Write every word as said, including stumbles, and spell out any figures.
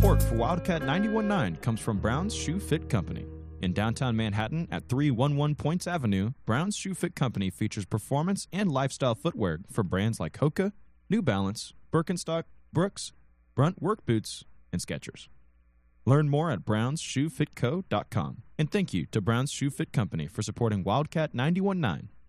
support for Wildcat nine one nine comes from Brown's Shoe Fit Company. In downtown Manhattan at three eleven Points Avenue, Brown's Shoe Fit Company features performance and lifestyle footwear for brands like Hoka, New Balance, Birkenstock, Brooks, Brunt Work Boots, and Skechers. Learn more at browns shoe fit co dot com. And thank you to Brown's Shoe Fit Company for supporting Wildcat nine one nine.